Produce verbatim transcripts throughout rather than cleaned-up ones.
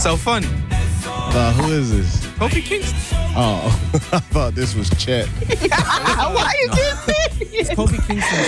So funny. Uh, who is this? Kofi Kingston. Oh, I thought this was Chet. Why you just saying It's Kofi Kingston's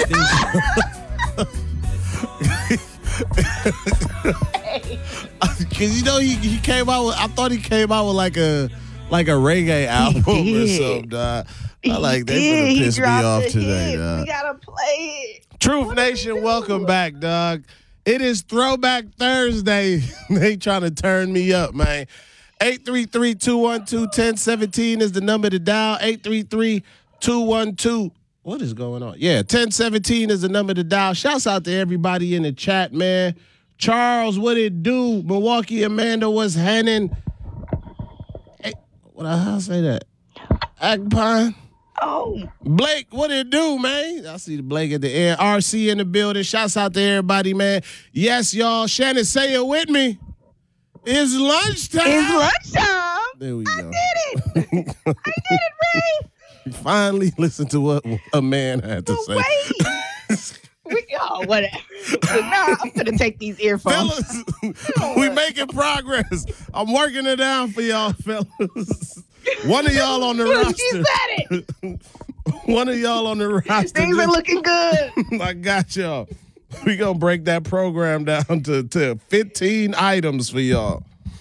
thing. Cause you know he, he came out with. I thought he came out with like a like a reggae album or something. Dog. I like they did. gonna He piss me dropped off the today. hit. Dog. We gotta play it. Truth What Nation, do we welcome do? back, dog. It is Throwback Thursday. They trying to turn me up, man. eight three three, two one two, one zero one seven is the number to dial. eight three three, two one two. What is going on? Yeah, ten seventeen is the number to dial. Shouts out to everybody in the chat, man. Charles, what it do? Milwaukee Amanda, what's happening? Hey, what the hell say that? Agpine. Oh, Blake, what it do, man? I see the Blake at the end. R C in the building. Shouts out to everybody, man. Yes, y'all. Shannon, say it with me. It's lunchtime. it's lunchtime. There we I go. did it. I did it, Ray. Finally listen to what a man had to But say. wait. We, oh, whatever. So now I'm gonna take these earphones. Fellas, we making progress. I'm working it down for y'all, fellas. One of y'all on the Look, roster. she said it. One of y'all on the roster. Things are looking good. I got y'all. We gonna break that program down to, to fifteen items for y'all.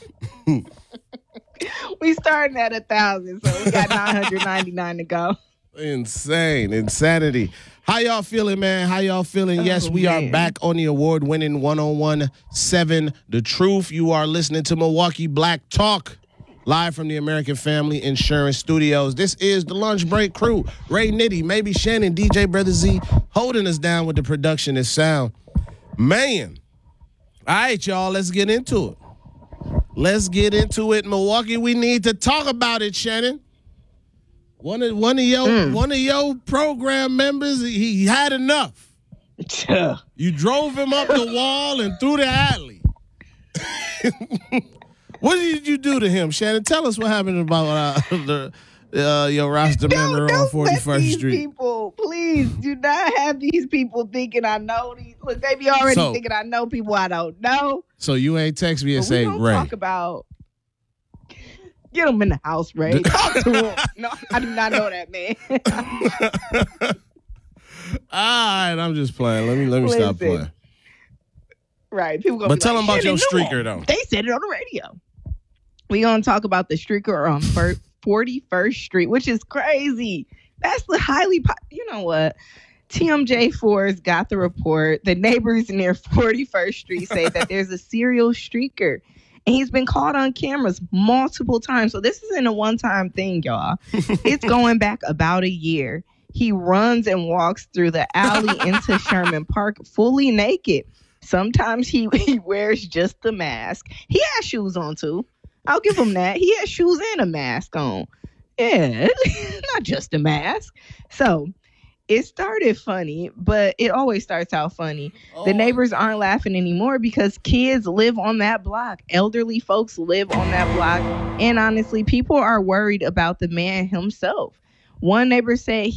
We starting at a thousand, so we got nine hundred ninety-nine to go. Insane. Insanity. How y'all feeling, man? How y'all feeling? Oh, yes, we man. are back on the award-winning one oh one point seven The Truth. You are listening to Milwaukee Black Talk, live from the American Family Insurance Studios. This is the Lunch Break crew. Ray Nitty, maybe Shannon, D J Brother Z, holding us down with the production and sound. Man. All right, y'all, let's get into it. Let's get into it. Milwaukee, we need to talk about it, Shannon. One of one of your Mm. one of your program members, he had enough. You drove him up the wall and through the alley. What did you do to him, Shannon? Tell us what happened about uh, the uh, your roster member on Don't let forty-first these Street. people, please do not have these people thinking I know these. Look, they be already So- thinking I know people I don't know. So you ain't text me and But we say, gonna Ray. talk about. Get him in the house, Ray. Talk to him. No, I do not know that man. All right, I'm just playing. Let me let me stop Listen. playing. Right. People gonna But be tell like, them about your "Shannon streaker, Newell." though. They said it on the radio. We gonna talk about the streaker on fir- forty-first Street, which is crazy. That's the highly, po- you know what? T M J fours got the report. The neighbors near forty-first Street say that there's a serial streaker, and he's been caught on cameras multiple times. So this isn't a one-time thing, y'all. It's going back about a year. He runs and walks through the alley into Sherman Park fully naked. Sometimes he, he wears just the mask. He has shoes on, too. I'll give him that. He has shoes and a mask on. Yeah, not just a mask. So it started funny, but it always starts out funny. Oh. The neighbors aren't laughing anymore because kids live on that block. Elderly folks live on that block. And honestly, people are worried about the man himself. One neighbor said